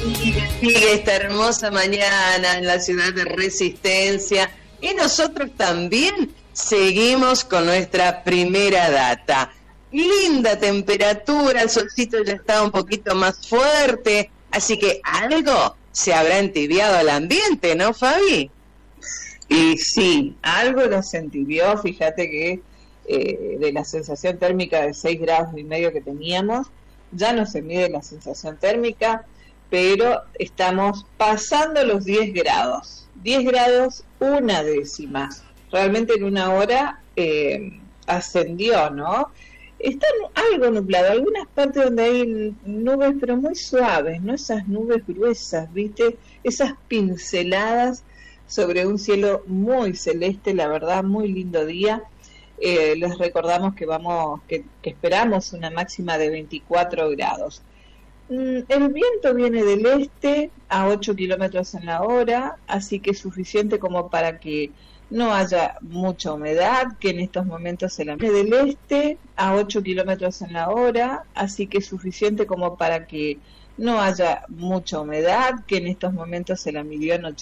Sigue esta hermosa mañana en la ciudad de Resistencia y nosotros también seguimos con nuestra primera data. Linda temperatura, el solcito ya está un poquito más fuerte, así que algo se habrá entibiado el ambiente, ¿no, Fabi? Y sí, algo nos entibió, fíjate que de la sensación térmica de 6,5 grados que teníamos, ya no se mide la sensación térmica, pero estamos pasando los 10 grados. 10 grados, una décima. Realmente en una hora ascendió, ¿no? Está algo nublado, algunas partes donde hay nubes, pero muy suaves, no esas nubes gruesas, ¿viste? Esas pinceladas sobre un cielo muy celeste, la verdad, muy lindo día. Les recordamos que esperamos una máxima de 24 grados. El viento viene del este a 8 kilómetros en la hora, así que es suficiente como para que no haya mucha humedad, que en estos momentos se la viene del este a 8 kilómetros en la hora, así que es suficiente como para que no haya mucha humedad, que en estos momentos se la midió en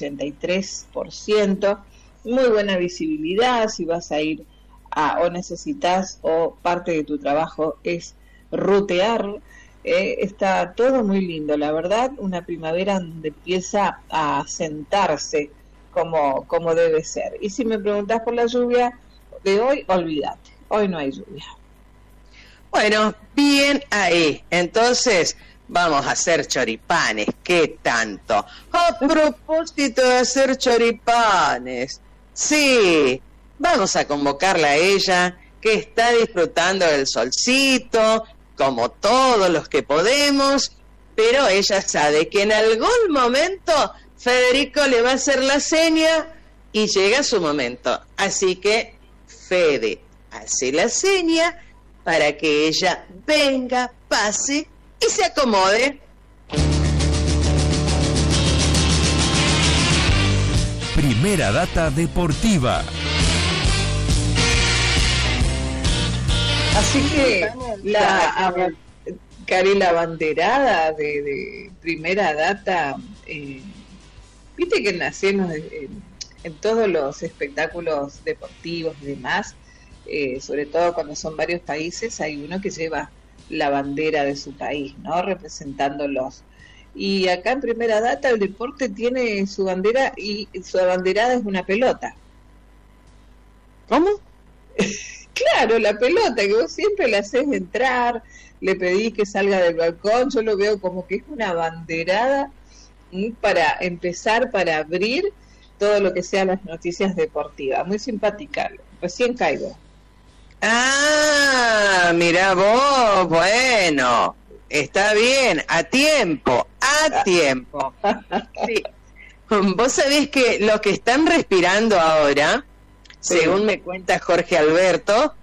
83%, muy buena visibilidad si vas a ir o necesitas o parte de tu trabajo es rutear. Está todo muy lindo, la verdad, una primavera donde empieza a sentarse como debe ser. Y si me preguntás por la lluvia de hoy, olvídate, hoy no hay lluvia. Bueno, bien ahí. Entonces, vamos a hacer choripanes. ¿Qué tanto? A propósito de hacer choripanes, sí, vamos a convocarla a ella, que está disfrutando del solcito, como todos los que podemos, pero ella sabe que en algún momento Federico le va a hacer la seña y llega su momento. Así que Fede hace la seña para que ella venga, pase y se acomode. Primera data deportiva. Así que Cari, la banderada de primera data, viste que nacemos en todos los espectáculos deportivos y demás, sobre todo cuando son varios países, hay uno que lleva la bandera de su país, ¿no? Representándolos. Y acá en primera data el deporte tiene su bandera y su abanderada es una pelota. ¿Cómo? Claro, la pelota, que vos siempre la haces entrar, le pedís que salga del balcón, yo lo veo como que es una banderada para empezar, para abrir todo lo que sean las noticias deportivas. Muy simpática, recién caigo. Ah, mirá vos, bueno, está bien, a tiempo. Sí. Vos sabés que lo que están respirando ahora, sí, según me cuenta Jorge Alberto,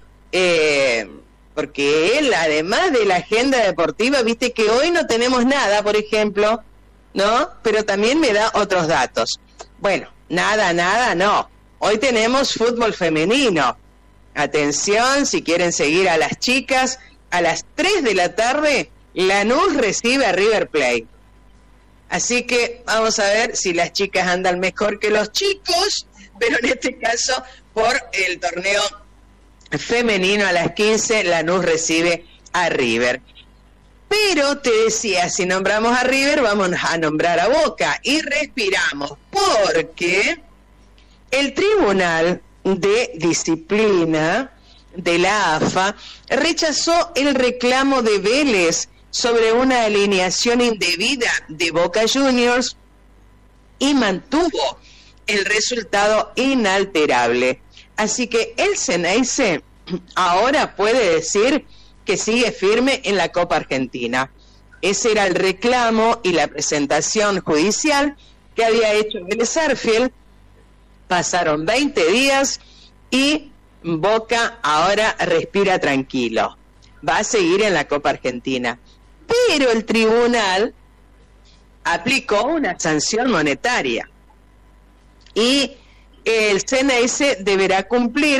porque él, además de la agenda deportiva, viste que hoy no tenemos nada, por ejemplo, ¿no? Pero también me da otros datos. Bueno, nada, no. Hoy tenemos fútbol femenino. Atención, si quieren seguir a las chicas, a las 3 de la tarde, Lanús recibe a River Plate. Así que vamos a ver si las chicas andan mejor que los chicos, pero en este caso, por el torneo femenino a las 15, Lanús recibe a River. Pero te decía, si nombramos a River, vamos a nombrar a Boca y respiramos, porque el Tribunal de Disciplina de la AFA rechazó el reclamo de Vélez sobre una alineación indebida de Boca Juniors y mantuvo el resultado inalterable. Así que el Ceneice ahora puede decir que sigue firme en la Copa Argentina. Ese era el reclamo y la presentación judicial que había hecho Vélez Sarsfield. Pasaron 20 días y Boca ahora respira tranquilo. Va a seguir en la Copa Argentina. Pero el tribunal aplicó una sanción monetaria y el Ceneice deberá cumplir